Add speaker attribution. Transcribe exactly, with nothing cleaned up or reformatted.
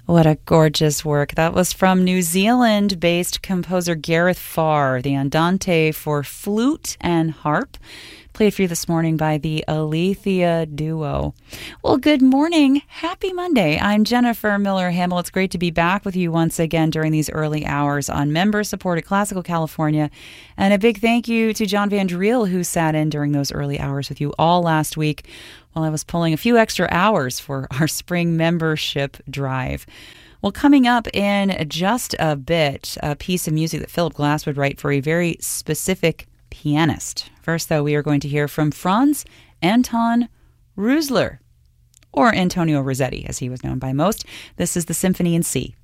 Speaker 1: What a gorgeous work. That was from New Zealand-based composer Gareth Farr, the Andante for flute and harp, played for you this morning by the Alethea Duo. Well, good morning. Happy Monday. I'm Jennifer Miller-Hamill. It's great to be back with you once again during these early hours on member-supported Classical California. And a big thank you to John Van Driel, who sat in during those early hours with you all last week while I was pulling a few extra hours for our spring membership drive. Well, coming up in just a bit, a piece of music that Philip Glass would write for a very specific pianist. First, though, we are going to hear from Franz Anton Rüßler, or Antonio Rossetti, as he was known by most. This is the Symphony in C.